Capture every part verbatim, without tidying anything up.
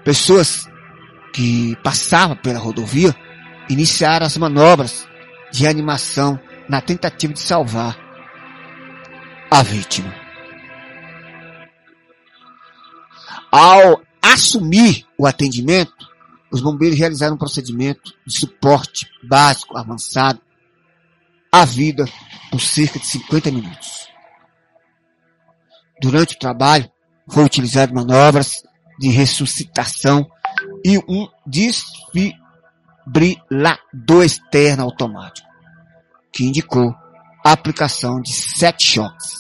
Pessoas que passavam pela rodovia iniciaram as manobras de reanimação na tentativa de salvar a vítima. Ao assumir o atendimento, os bombeiros realizaram um procedimento de suporte básico avançado à vida por cerca de cinquenta minutos. Durante o trabalho, foi utilizado manobras de ressuscitação e um desfibrilador externo automático, que indicou a aplicação de sete choques.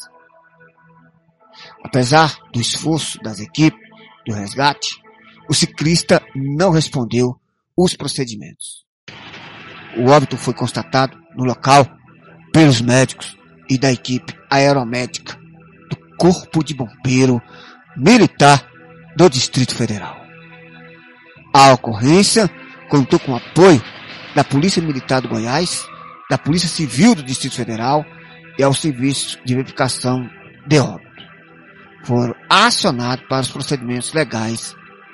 Apesar do esforço das equipes do resgate, o ciclista não respondeu os procedimentos. O óbito foi constatado no local pelos médicos e da equipe aeromédica do Corpo de Bombeiro Militar do Distrito Federal. A ocorrência contou com o apoio da Polícia Militar do Goiás, da Polícia Civil do Distrito Federal e ao Serviço de Verificação de Óbito. Foram acionados para os procedimentos legais.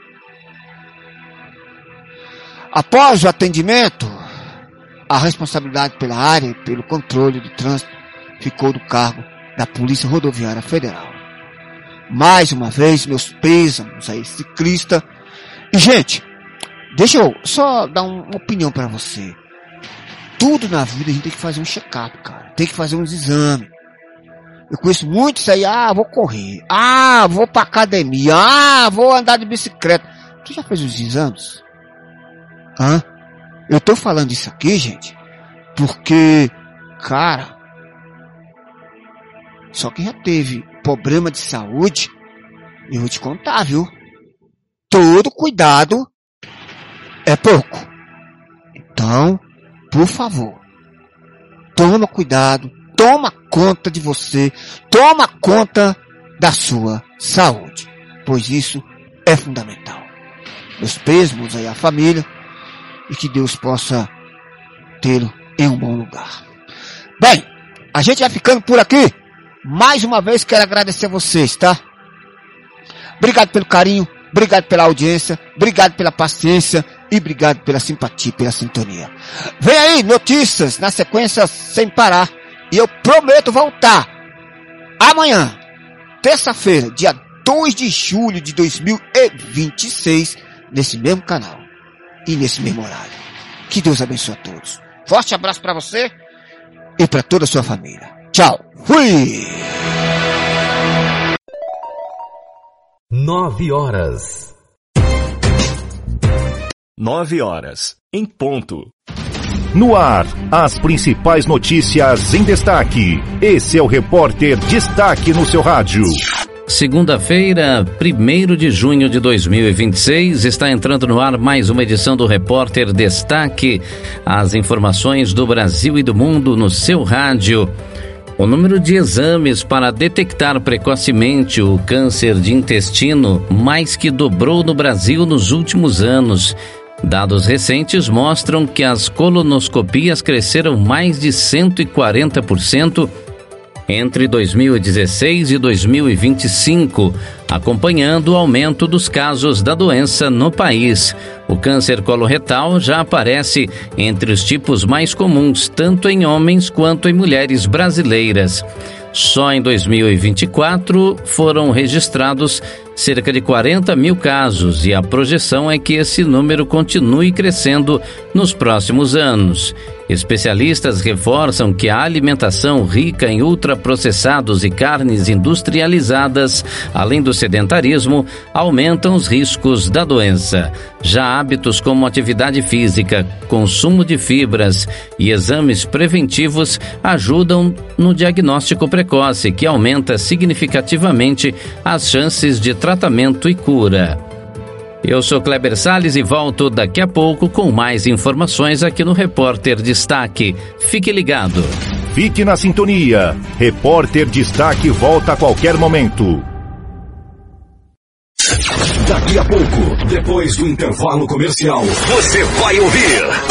Após o atendimento, a responsabilidade pela área e pelo controle do trânsito ficou do cargo da Polícia Rodoviária Federal. Mais uma vez, meus pêsames a esse ciclista. E, gente, deixa eu só dar uma opinião para você. Tudo na vida a gente tem que fazer um check-up, cara. Tem que fazer uns exames. Eu conheço muitos aí, ah, vou correr, ah, vou pra academia, ah, vou andar de bicicleta. Tu já fez os exames? Hã? Eu tô falando isso aqui, gente, porque, cara, só quem já teve problema de saúde, eu vou te contar, viu? Todo cuidado é pouco. Então, por favor, toma cuidado, toma conta de você, toma conta da sua saúde, pois isso é fundamental. Meus pêsames aí à família e que Deus possa tê-lo em um bom lugar. Bem, a gente vai ficando por aqui. Mais uma vez quero agradecer a vocês, tá? Obrigado pelo carinho, obrigado pela audiência, obrigado pela paciência e obrigado pela simpatia, pela sintonia. Vem aí notícias na sequência sem parar. E eu prometo voltar amanhã, terça-feira, dia dois de julho de dois mil e vinte e seis, nesse mesmo canal e nesse mesmo horário. Que Deus abençoe a todos. Forte abraço para você e para toda a sua família. Tchau. Fui! Nove horas. Nove horas, em ponto. No ar, as principais notícias em destaque. Esse é o Repórter Destaque no seu rádio. Segunda-feira, primeiro de junho de dois mil e vinte e seis, está entrando no ar mais uma edição do Repórter Destaque. As informações do Brasil e do mundo no seu rádio. O número de exames para detectar precocemente o câncer de intestino mais que dobrou no Brasil nos últimos anos. Dados recentes mostram que as colonoscopias cresceram mais de cento e quarenta por cento entre dois mil e dezesseis e dois mil e vinte e cinco, acompanhando o aumento dos casos da doença no país. O câncer coloretal já aparece entre os tipos mais comuns, tanto em homens quanto em mulheres brasileiras. Só em dois mil e vinte e quatro foram registrados cerca de quarenta mil casos e a projeção é que esse número continue crescendo nos próximos anos. Especialistas reforçam que a alimentação rica em ultraprocessados e carnes industrializadas, além do sedentarismo, aumentam os riscos da doença. Já hábitos como atividade física, consumo de fibras e exames preventivos ajudam no diagnóstico precoce, que aumenta significativamente as chances de tratamento e cura. Eu sou Kleber Salles e volto daqui a pouco com mais informações aqui no Repórter Destaque. Fique ligado. Fique na sintonia. Repórter Destaque volta a qualquer momento. Daqui a pouco, depois do intervalo comercial, você vai ouvir